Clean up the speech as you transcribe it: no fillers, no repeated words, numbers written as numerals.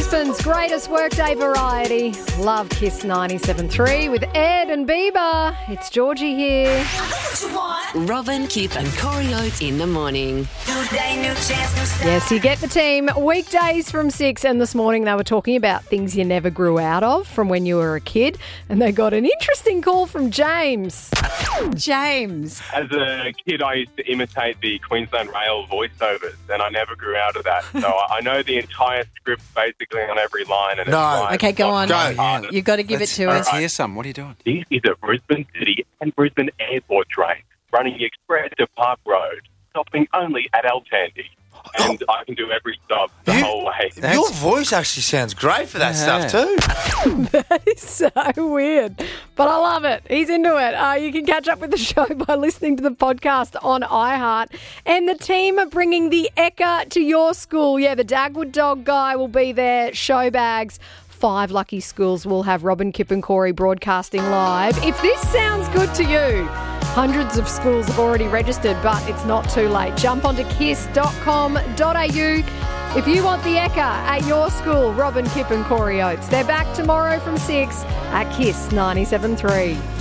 Brisbane's greatest workday variety. Love Kiss 97.3 with Ed and Bieber. It's Georgie here. Robin, Kip and Corey Oates in the morning. Yes, you get the team weekdays from 6, and this morning they were talking about things you never grew out of from when you were a kid, and they got an interesting call from James. James. As a kid, I used to imitate the Queensland Rail voiceovers, and I never grew out of that. So I know the entire script basically on every line. And No. Okay, go on. Go. You've got to give it to us. Let's hear some. What are you doing? This is a Brisbane City and Brisbane Airport train running express to Park Road, stopping only at El Tandy. And I can do every stop the whole way. Your voice actually sounds great for that stuff too. That is so weird, but I love it. He's into it. You can catch up with the show by listening to the podcast on iHeart. And the team are bringing the Ekka to your school. Yeah, the Dagwood Dog guy will be there. Show bags. 5 lucky schools will have Robin, Kip and Corey broadcasting live. If this sounds good to you, hundreds of schools have already registered, but it's not too late. Jump onto kiss.com.au if you want the Ekka at your school. Robin, Kip and Corey Oates. They're back tomorrow from 6 at Kiss 97.3.